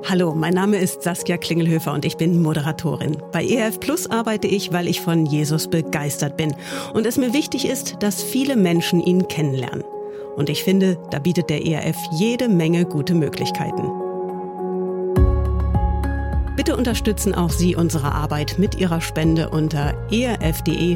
Hallo, mein Name ist Saskia Klingelhöfer und ich bin Moderatorin. Bei ERF Plus arbeite ich, weil ich von Jesus begeistert bin und es mir wichtig ist, dass viele Menschen ihn kennenlernen. Und ich finde, da bietet der ERF jede Menge gute Möglichkeiten. Bitte unterstützen auch Sie unsere Arbeit mit Ihrer Spende unter erf.de/spenden.